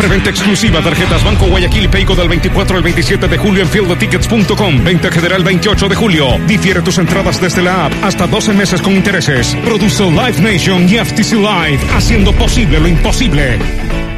Preventa exclusiva, tarjetas Banco Guayaquil y Payco del 24 al 27 de julio en fieldetickets.com. Venta general 28 de julio. Difiere tus entradas desde la app hasta 12 meses con intereses. Produce Live Nation y FTC Live, haciendo posible lo imposible.